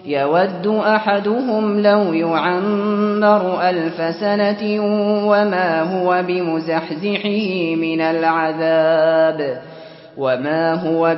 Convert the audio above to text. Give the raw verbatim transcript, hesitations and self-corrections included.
يود أحدهم لو يعمر ألف سنة وما هو بمزحزحه من العذاب وما هو